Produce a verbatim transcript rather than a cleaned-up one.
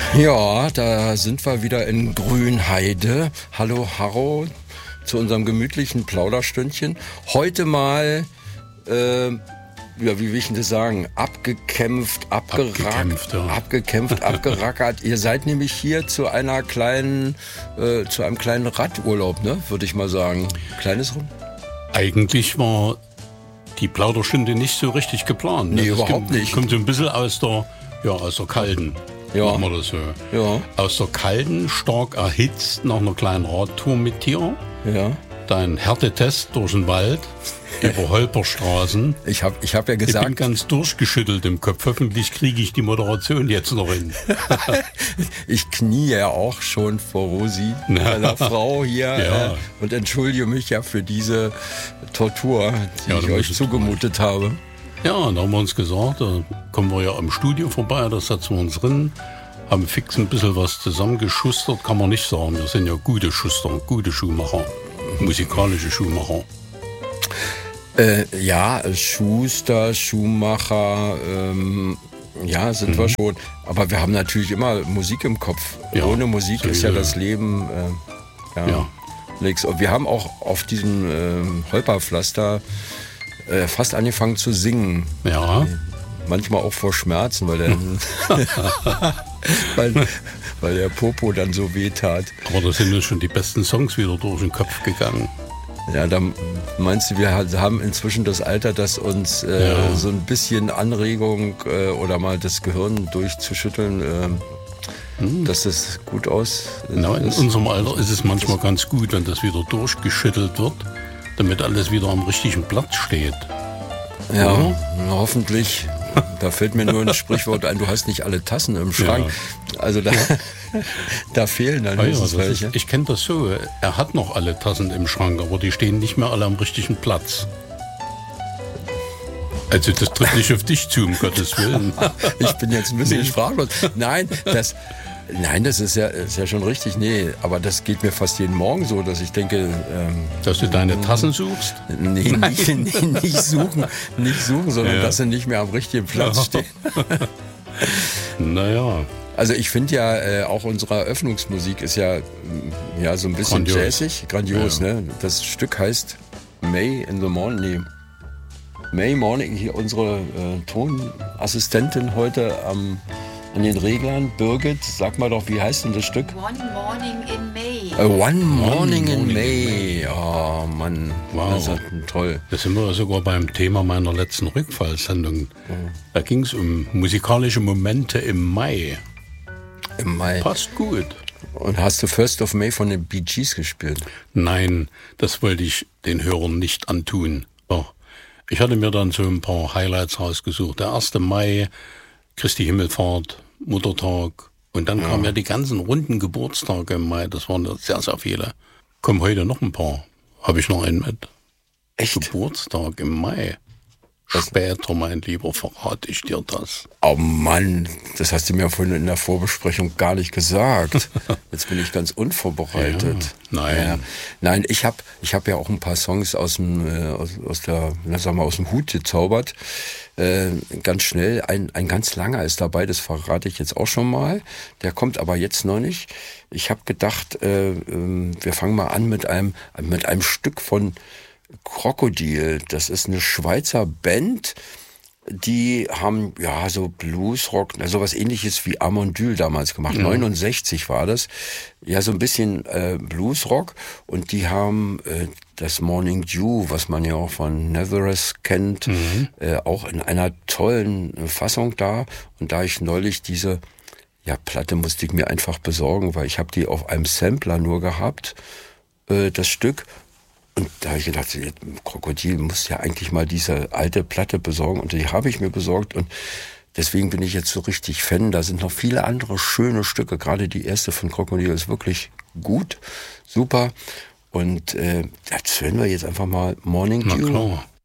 Ja, da sind wir wieder in Grünheide. Hallo Harro zu unserem gemütlichen Plauderstündchen. Heute mal, äh, ja, wie will ich denn das sagen, abgekämpft, abgerackt, abgekämpft, ja. abgekämpft, abgerackert. Ihr seid nämlich hier zu einer kleinen, äh, zu einem kleinen Radurlaub, ne, würde ich mal sagen. Kleines Rum. Eigentlich war die Plauderstunde nicht so richtig geplant. Ne? Nee, das überhaupt kommt, nicht. Kommt so ein bisschen aus der, ja, aus der kalten. Ja. Machen wir das so. Ja. Aus der kalten, stark erhitzt, nach einer kleinen Radtour mit dir. Ja. Dein Härtetest durch den Wald, über Holperstraßen. Ich habe ich hab ja gesagt... Ich bin ganz durchgeschüttelt im Kopf. Hoffentlich kriege ich die Moderation jetzt noch hin. Ich knie ja auch schon vor Rosi, meiner Frau hier, ja. äh, und entschuldige mich ja für diese Tortur, die ja, ich euch zugemutet habe. Ja, und da haben wir uns gesagt, da kommen wir ja am Studio vorbei, da setzen wir uns drin, haben fix ein bisschen was zusammengeschustert, kann man nicht sagen. Wir sind ja gute Schuster, gute Schuhmacher, musikalische Schuhmacher. Äh, ja, Schuster, Schuhmacher, ähm, ja, sind mhm. wir schon. Aber wir haben natürlich immer Musik im Kopf. Ja, ohne Musik so ist ja das Leben äh, ja, ja. nichts. Und wir haben auch auf diesem äh, Holperpflaster äh, fast angefangen zu singen. Ja. Manchmal auch vor Schmerzen, weil der, weil, weil der Popo dann so weh tat. Aber da sind uns schon die besten Songs wieder durch den Kopf gegangen. Ja, da meinst du, wir haben inzwischen das Alter, dass uns äh, ja. so ein bisschen Anregung äh, oder mal das Gehirn durchzuschütteln, äh, hm. dass das gut aus Na, in ist. unserem Alter ist es manchmal ganz gut, wenn das wieder durchgeschüttelt wird, damit alles wieder am richtigen Platz steht. Ja, ja? Hoffentlich. Da fällt mir nur ein Sprichwort ein, du hast nicht alle Tassen im Schrank. Ja. Also da, ja. da fehlen dann höchstens ja, welche. Ist, ich kenne das so, er hat noch alle Tassen im Schrank, aber die stehen nicht mehr alle am richtigen Platz. Also das tritt nicht auf dich zu, um Gottes Willen. Ich bin jetzt ein bisschen nee. sprachlos. Nein, das... Nein, das ist ja, ist ja schon richtig. Nee, aber das geht mir fast jeden Morgen so, dass ich denke... Ähm, dass du deine Tassen suchst? Nee, nicht, nee, nicht suchen, nicht suchen, sondern ja. dass sie nicht mehr am richtigen Platz ja. stehen. Naja. Also ich finde ja, äh, auch unsere Eröffnungsmusik ist ja, ja so ein bisschen grandios. jazzig, grandios. Ja. Ne? Das Stück heißt May in the Morning. Nee. May Morning, hier unsere äh, Tonassistentin heute am... an den Reglern. Birgit, sag mal doch, wie heißt denn das Stück? One Morning in May. Uh, One Morning in May. Oh Mann, wow. Das ist toll. Da sind wir sogar beim Thema meiner letzten Rückfallsendung. Mhm. Da ging es um musikalische Momente im Mai. Im Mai. Passt gut. Und hast du First of May von den Bee Gees gespielt? Nein, das wollte ich den Hörern nicht antun. Oh. Ich hatte mir dann so ein paar Highlights rausgesucht. Der erste Mai, Christi Himmelfahrt, Muttertag und dann ja. kamen ja die ganzen runden Geburtstage im Mai, das waren sehr, sehr viele. Kommen heute noch ein paar, habe ich noch einen mit. Echt? Geburtstag im Mai. Später, mein Lieber, verrate ich dir das. Oh Mann, das hast du mir vorhin in der Vorbesprechung gar nicht gesagt. Jetzt bin ich ganz unvorbereitet. Ja, nein. Ja. Nein, ich habe ich hab ja auch ein paar Songs aus dem, äh, aus, aus, der, na, sag mal, aus dem Hut gezaubert. Äh, ganz schnell, ein, ein ganz langer ist dabei, das verrate ich jetzt auch schon mal. Der kommt aber jetzt noch nicht. Ich habe gedacht, äh, äh, wir fangen mal an mit einem, mit einem Stück von Krokodil. Das ist eine Schweizer Band, die haben ja so Bluesrock, so was ähnliches wie Amondyl damals gemacht. Ja. neunundsechzig war das. Ja, so ein bisschen äh, Bluesrock. Und die haben äh, das Morning Dew, was man ja auch von Nazareth kennt, mhm. äh, auch in einer tollen Fassung da. Und da ich neulich diese ja Platte musste ich mir einfach besorgen, weil ich habe die auf einem Sampler nur gehabt, äh, das Stück. Und da habe ich gedacht, Krokodil muss ja eigentlich mal diese alte Platte besorgen. Und die habe ich mir besorgt. Und deswegen bin ich jetzt so richtig Fan. Da sind noch viele andere schöne Stücke. Gerade die erste von Krokodil ist wirklich gut, super. Und äh, jetzt hören wir jetzt einfach mal Morning Dew.